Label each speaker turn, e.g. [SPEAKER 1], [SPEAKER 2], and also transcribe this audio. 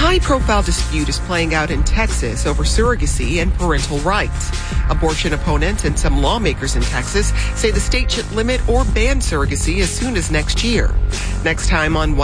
[SPEAKER 1] high-profile dispute is playing out in Texas over surrogacy and parental rights. Abortion opponents and some lawmakers in Texas say the state should limit or ban surrogacy as soon as next year. Next time on